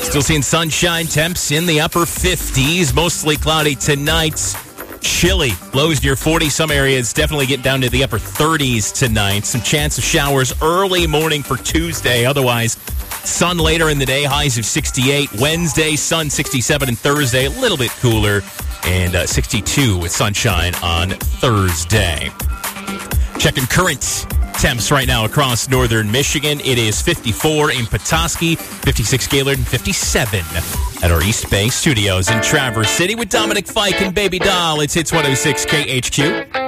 Still seeing sunshine, temps in the upper 50s, mostly cloudy tonight. Chilly, lows near 40. Some areas definitely get down to the upper 30s tonight. Some chance of showers early morning for Tuesday. Otherwise, sun later in the day, highs of 68. Wednesday, sun 67, and Thursday, a little bit cooler, and 62 with sunshine on Thursday. Checking current temps right now across northern Michigan. It is 54 in Petoskey, 56 Gaylord, and 57 at our East Bay studios in Traverse City with Dominic Fike and Baby Doll. It's Hits 106 KHQ.